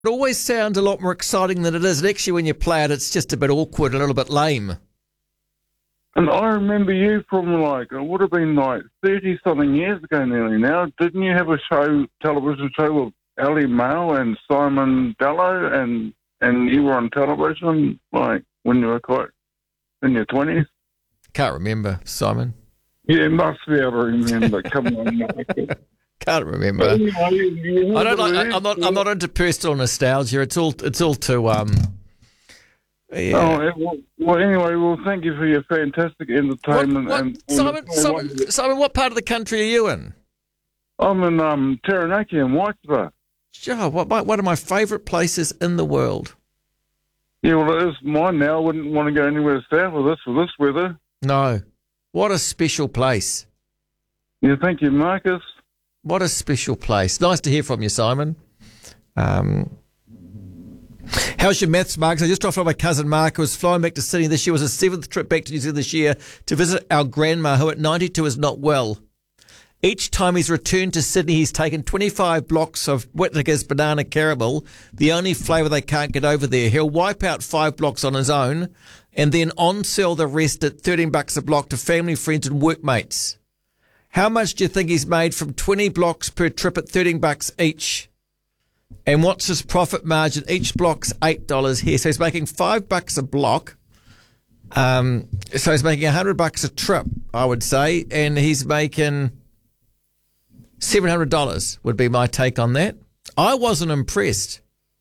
It always sounds a lot more exciting than it is. And actually, when you play it, it's just a bit awkward, a little bit lame. And I remember you from it would have been 30-something years ago nearly now. Didn't you have a television show with Ellie Mail and Simon Dello, and you were on television when you were quite in your 20s? Can't remember, Simon. Yeah, must be able to remember. Come on, Michael. Can't remember. Anyway, I'm not into personal nostalgia. It's all too yeah. Anyway, thank you for your fantastic entertainment. Simon, what part of the country are you in? I'm in Taranaki and Waitara. Sure, one of my favourite places in the world. Yeah, well, it is mine now. I wouldn't want to go anywhere south of this with this weather. No. What a special place. Yeah, thank you, Marcus. What a special place. Nice to hear from you, Simon. How's your maths, Marcus? I just dropped off my cousin Mark, who was flying back to Sydney this year. It was his 7th trip back to New Zealand this year to visit our grandma, who at 92 is not well. Each time he's returned to Sydney, he's taken 25 blocks of Whittaker's banana caramel, the only flavour they can't get over there. He'll wipe out 5 blocks on his own and then on-sell the rest at $13 a block to family, friends and workmates. How much do you think he's made from 20 blocks per trip at $13 each? And what's his profit margin? Each block's $8 here. So he's making $5 a block. So he's making $100 a trip, I would say, and he's making $700 would be my take on that. I wasn't impressed.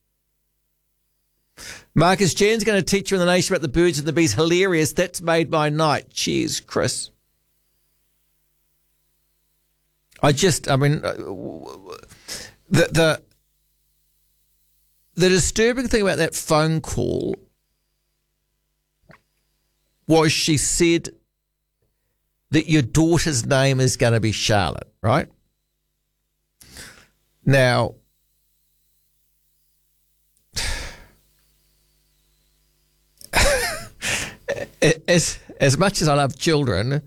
Marcus, Jan's going to teach you in the nation about the birds and the bees. Hilarious. That's made my night. Cheers, Chris. The disturbing thing about that phone call was she said that your daughter's name is going to be Charlotte, right? Now, as much as I love children,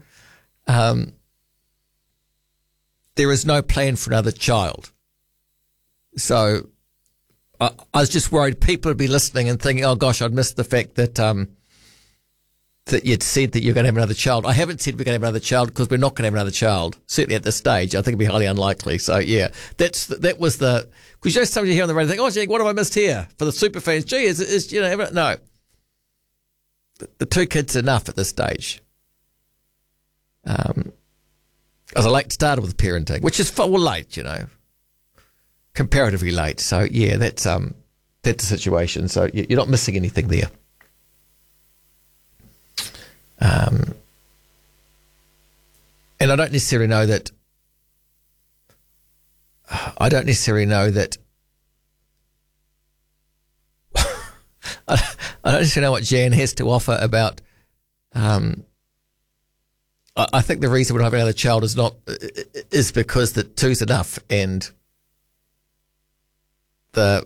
there is no plan for another child. So I was just worried people would be listening and thinking, oh, gosh, I'd missed the fact that that you'd said that you're going to have another child. I haven't said we're going to have another child because we're not going to have another child, certainly at this stage. I think it'd be highly unlikely. So, yeah, that was the – because you know somebody here on the radio think, oh, gee, what have I missed here? For the super fans, gee, no. The 2 kids enough at this stage. I was a late starter with parenting, which is late, comparatively late. So, yeah, that's the situation. So you're not missing anything there. And I don't necessarily know that. I don't necessarily know what Jan has to offer about. I think the reason we don't have another child is because that 2's enough, and where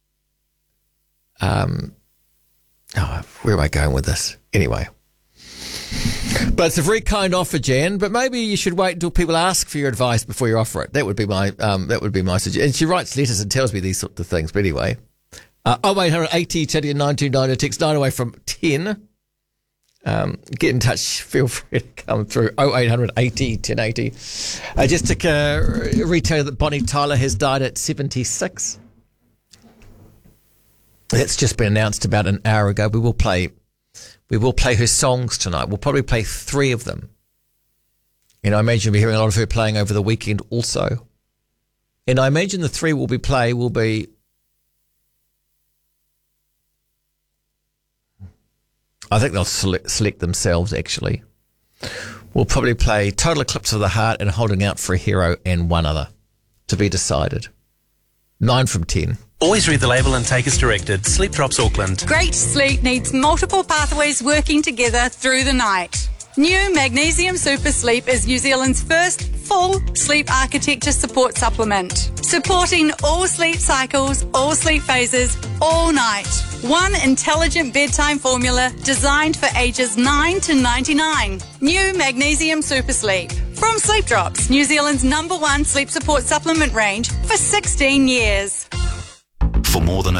am I going with this? Anyway. But it's a very kind offer, Jan. But maybe you should wait until people ask for your advice before you offer it. That would be my suggestion. And she writes letters and tells me these sorts of things. But anyway, 0880 Teddy 929 text 9 away from 10. Get in touch. Feel free to come through. 0800 80 1080. Just to retell that Bonnie Tyler has died at 76. That's just been announced about an hour ago. We will play her songs tonight. We'll probably play 3 of them. And I imagine we'll be hearing a lot of her playing over the weekend also. And I imagine the 3 will be I think they'll select themselves, actually. We'll probably play Total Eclipse of the Heart and Holding Out for a Hero and one other to be decided. 9 from 10. Always read the label and take as directed. Sleep Drops Auckland. Great sleep needs multiple pathways working together through the night. New Magnesium Super Sleep is New Zealand's first full sleep architecture support supplement, supporting all sleep cycles, all sleep phases, all night. One intelligent bedtime formula designed for ages 9 to 99. New Magnesium Super Sleep. From Sleep Drops, New Zealand's #1 sleep support supplement range for 16 years. For more than